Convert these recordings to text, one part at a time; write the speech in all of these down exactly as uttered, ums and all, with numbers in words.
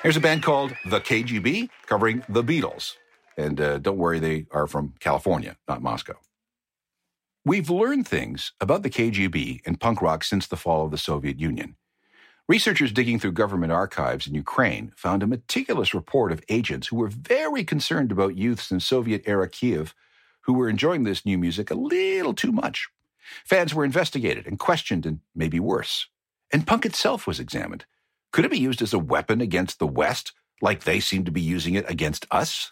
Here's a band called the K G B covering the Beatles. And uh, don't worry, they are from California, not Moscow. We've learned things about the K G B and punk rock since the fall of the Soviet Union. Researchers digging through government archives in Ukraine found a meticulous report of agents who were very concerned about youths in Soviet-era Kiev who were enjoying this new music a little too much. Fans were investigated and questioned and maybe worse. And punk itself was examined. Could it be used as a weapon against the West, like they seem to be using it against us?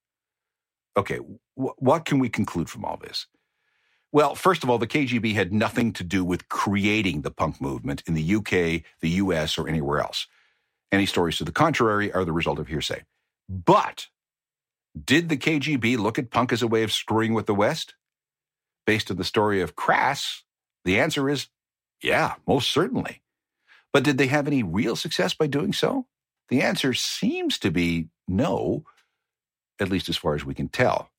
Okay, wh- what can we conclude from all this? Well, first of all, the K G B had nothing to do with creating the punk movement in the U K, the U S, or anywhere else. Any stories to the contrary are the result of hearsay. But did the K G B look at punk as a way of screwing with the West? Based on the story of Crass, the answer is, yeah, most certainly. But did they have any real success by doing so? The answer seems to be no, at least as far as we can tell.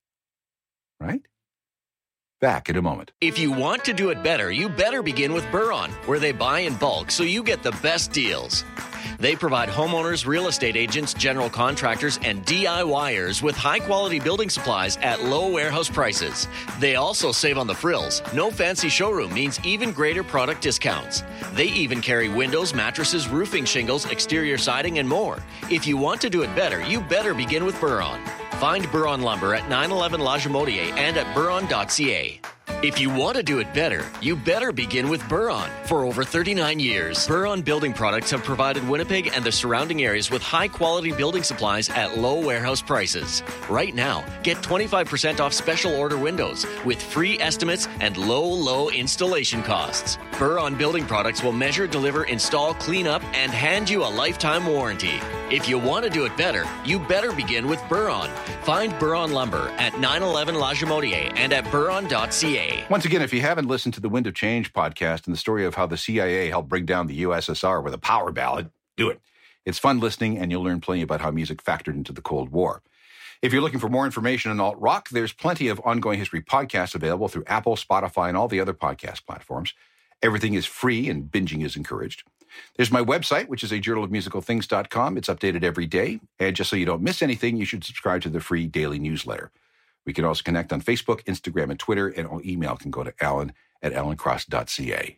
Right? Back in a moment. If you want to do it better, you better begin with Buron, where they buy in bulk so you get the best deals. They provide homeowners, real estate agents, general contractors, and DIYers with high-quality building supplies at low warehouse prices. They also save on the frills. No fancy showroom means even greater product discounts. They even carry windows, mattresses, roofing shingles, exterior siding, and more. If you want to do it better, you better begin with Buron. Find Buron Lumber at nine eleven La Jamodier and at buron dot c a. If you want to do it better, you better begin with Buron. For over thirty-nine years, Buron Building Products have provided Winnipeg and the surrounding areas with high-quality building supplies at low warehouse prices. Right now, get twenty-five percent off special order windows with free estimates and low, low installation costs. Buron Building Products will measure, deliver, install, clean up, and hand you a lifetime warranty. If you want to do it better, you better begin with Buron. Find Buron Lumber at nine eleven La Jamodier and at buron dot c a. Once again, if you haven't listened to the Wind of Change podcast and the story of how the C I A helped bring down the U S S R with a power ballad, do it. It's fun listening, and you'll learn plenty about how music factored into the Cold War. If you're looking for more information on alt-rock, there's plenty of Ongoing History podcasts available through Apple, Spotify, and all the other podcast platforms. Everything is free, and binging is encouraged. There's my website, which is a journal of musical things dot com. It's updated every day. And just so you don't miss anything, you should subscribe to the free daily newsletter. We can also connect on Facebook, Instagram, and Twitter, and all email can go to alan at alan cross dot c a.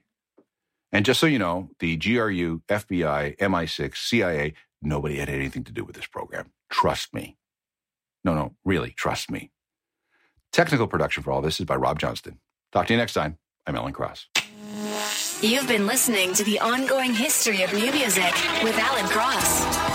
And just so you know, the G R U, F B I, M I six, C I A, nobody had anything to do with this program. Trust me. No, no, really, trust me. Technical production for all this is by Rob Johnston. Talk to you next time. I'm Alan Cross. You've been listening to the Ongoing History of New Music with Alan Cross.